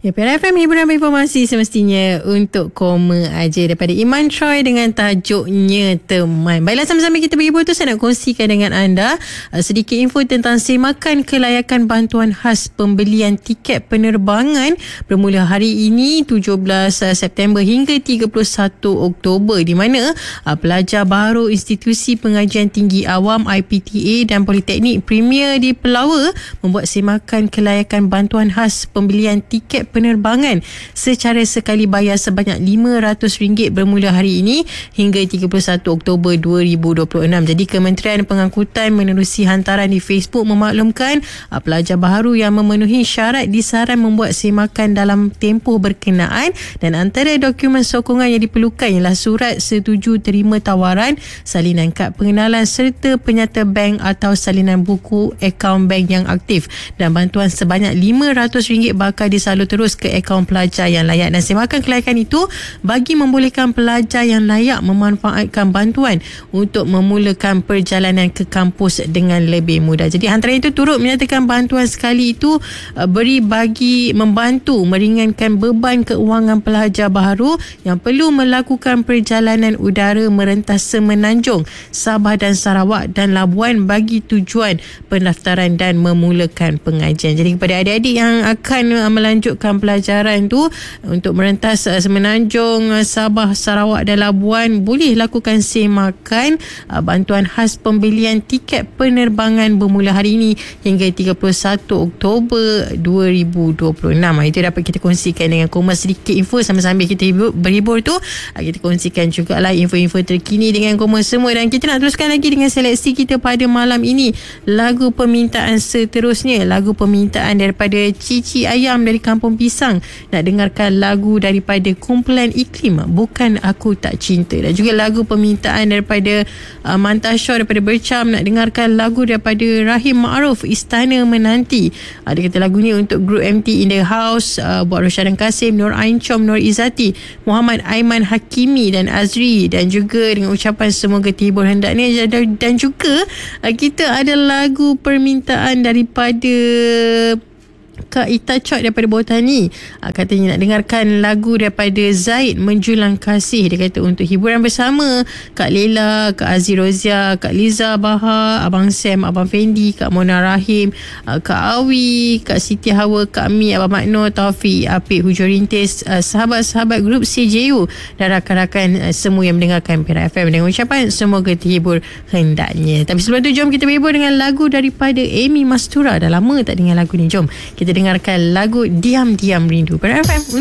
Ya, PRFM hiburan informasi semestinya untuk koma aja daripada Iman Troy dengan tajuknya Teman. Baiklah, sama-sama kita berhibur tu, saya nak kongsikan dengan anda sedikit info tentang semakan kelayakan bantuan khas pembelian tiket penerbangan bermula hari ini 17 September hingga 31 Oktober, di mana pelajar baru Institusi Pengajian Tinggi Awam IPTA dan Politeknik Premier di Pelawa membuat semakan kelayakan bantuan khas pembelian tiket penerbangan secara sekali bayar sebanyak RM500 bermula hari ini hingga 31 Oktober 2026. Jadi Kementerian Pengangkutan menerusi hantaran di Facebook memaklumkan pelajar baharu yang memenuhi syarat disaran membuat semakan dalam tempoh berkenaan, dan antara dokumen sokongan yang diperlukan ialah surat setuju terima tawaran, salinan kad pengenalan serta penyata bank atau salinan buku akaun bank yang aktif, dan bantuan sebanyak RM500 bakal disalur terus ke akaun pelajar yang layak. Dan semakan kelayakan itu bagi membolehkan pelajar yang layak memanfaatkan bantuan untuk memulakan perjalanan ke kampus dengan lebih mudah. Jadi antara itu turut menyatakan bantuan sekali itu bagi membantu meringankan beban keuangan pelajar baharu yang perlu melakukan perjalanan udara merentas Semenanjung, Sabah dan Sarawak dan Labuan bagi tujuan pendaftaran dan memulakan pengajian. Jadi kepada adik-adik yang akan melanjutkan pelajaran tu untuk merentas Semenanjung, Sabah, Sarawak dan Labuan, boleh lakukan semakan bantuan khas pembelian tiket penerbangan bermula hari ini hingga 31 Oktober 2026. Itu dapat kita kongsikan dengan Koma, sedikit info sambil-sambil kita berhibur tu. Kita kongsikan jugalah info-info terkini dengan Koma semua, dan kita nak teruskan lagi dengan seleksi kita pada malam ini. Lagu permintaan seterusnya, lagu permintaan daripada Cici Ayam dari Kampung Pisang. Nak dengarkan lagu daripada kumpulan Iklim, Bukan Aku Tak Cinta, dan juga lagu permintaan daripada Mantasya daripada Bercam. Nak dengarkan lagu daripada Rahim Ma'ruf, Istana Menanti. Dia kata lagu ni untuk grup MT in the house, buat Rosyadan Kasim, Nur Ain Chom, Nur Izzati, Muhammad Aiman Hakimi dan Azri, dan juga dengan ucapan semoga terhibur hendaknya. Dan juga kita ada lagu permintaan daripada Kak Ita Chot daripada Botani. Katanya nak dengarkan lagu daripada Zaid, Menjulang Kasih. Dia kata untuk hiburan bersama Kak Lela, Kak Aziz Rozia, Kak Liza Bahar, Abang Sam, Abang Fendi, Kak Mona Rahim, Kak Awi, Kak Siti Hawa, Kak Mi, Abang Makno, Taufik, Apik, Hujur Rintis, sahabat-sahabat grup CJU dan rakan-rakan semua yang mendengarkan Pira FM, dengan ucapan semoga terhibur hendaknya. Tapi sebelum tu, jom kita berhibur dengan lagu daripada Amy Mastura. Dah lama tak dengar lagu ni. Jom kita dengarkan lagu Diam-Diam Rindu. Pira FM.